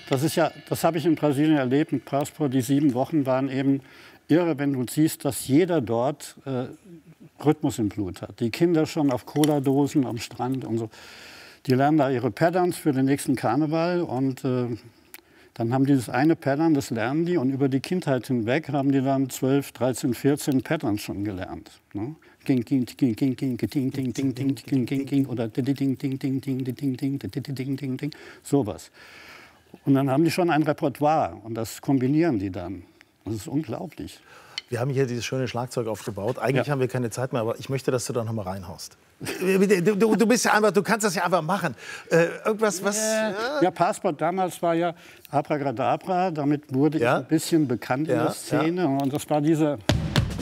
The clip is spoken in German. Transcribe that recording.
das habe ich in Brasilien erlebt mit Passport. Die 7 Wochen waren eben irre, wenn du siehst, dass jeder dort Rhythmus im Blut hat. Die Kinder schon auf Cola-Dosen am Strand und so. Die lernen da ihre Patterns für den nächsten Karneval und dann haben die das eine Pattern, das lernen die und über die Kindheit hinweg haben die dann 12, 13, 14 Patterns schon gelernt. Ne? Ging, ging, ging, ging, ging, ding, ding, ding, ding, ding, ding, ding, oder ding, ding, ding, ding, ding, ding, ding, ding, ding, ding, sowas. Und dann haben die schon ein Repertoire und das kombinieren die dann. Das ist unglaublich. Wir haben hier dieses schöne Schlagzeug aufgebaut. Eigentlich haben wir keine Zeit mehr, aber ich möchte, dass du da noch mal reinhaust. Du bist ja einfach, du kannst das ja einfach machen. Irgendwas, was... Ja, Passport damals war ja Abracadabra. Damit wurde ich ein bisschen bekannt in der Szene. Und das war diese...